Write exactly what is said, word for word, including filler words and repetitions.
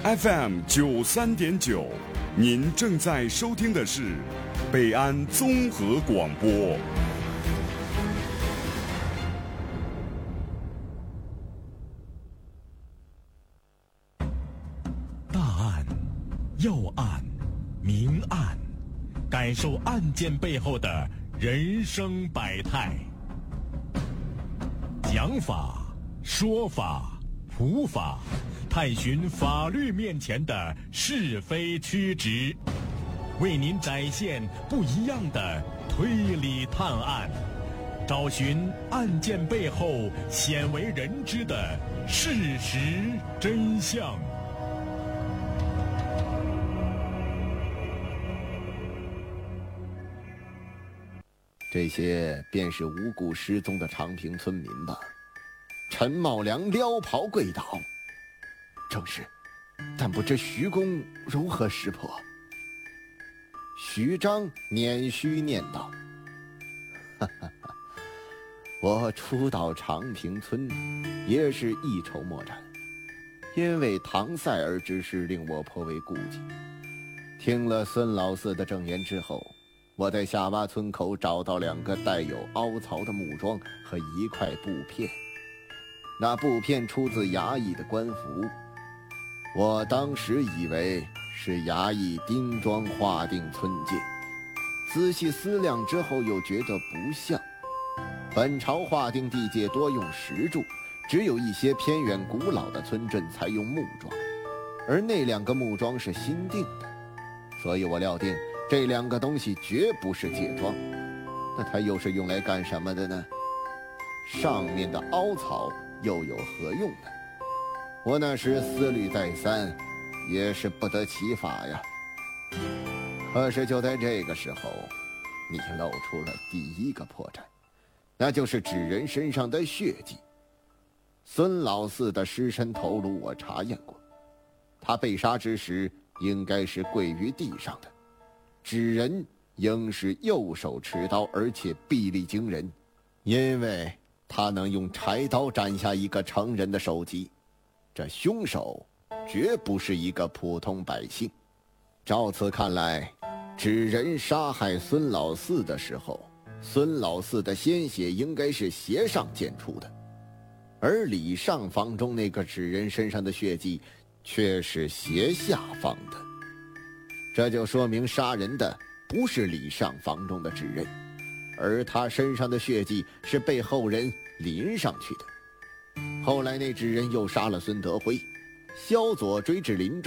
F M 九三点九，您正在收听的是北安综合广播。 大案、要案、明案，感受案件背后的人生百态。讲法、说法、普法，探寻法律面前的是非曲直，为您展现不一样的推理探案，找寻案件背后鲜为人知的事实真相。 这些便是无故失踪的长平村民吧。陈茂良撩袍跪倒，正是，但不知徐公如何识破。徐章捻须念道：哈哈哈，我初到长平村也是一筹莫展，因为唐赛儿之事令我颇为顾忌。听了孙老四的证言之后，我在下洼村口找到两个带有凹槽的木桩和一块布片，那布片出自衙役的官服，我当时以为是衙役丁庄划定村界，仔细思量之后又觉得不像。本朝划定地界多用石柱，只有一些偏远古老的村镇才用木桩，而那两个木桩是新定的，所以我料定这两个东西绝不是界桩。那它又是用来干什么的呢？上面的凹槽又有何用呢？我那时思虑再三，也是不得其法呀。可是就在这个时候，你露出了第一个破绽，那就是纸人身上的血迹。孙老四的尸身头颅我查验过，他被杀之时应该是跪于地上的，纸人应是右手持刀，而且臂力惊人，因为他能用柴刀斩下一个成人的首级。这凶手绝不是一个普通百姓。照此看来，纸人杀害孙老四的时候，孙老四的鲜血应该是斜上溅出的，而李上房中那个纸人身上的血迹却是斜下方的。这就说明杀人的不是李上房中的纸人，而他身上的血迹是被后人淋上去的。后来那纸人又杀了孙德辉，萧佐追至林中。